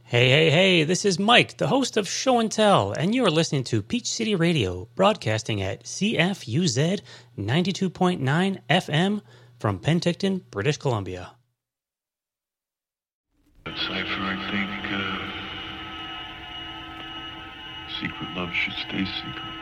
Hey, this is Mike, the host of Show and Tell, and you are listening to Peach City Radio, broadcasting at CFUZ 92.9 FM from Penticton, British Columbia. Cypher, I think secret love should stay secret.